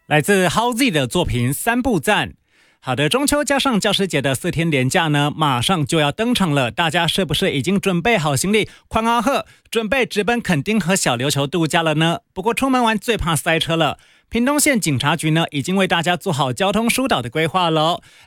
来自 Howzy 的作品三步赞。好的，中秋加上教师节的4天连假呢，马上就要登场了。大家是不是已经准备好行李，宽阿赫准备直奔垦丁和小琉球度假了呢？不过出门玩最怕塞车了。屏东县警察局呢，已经为大家做好交通疏导的规划了。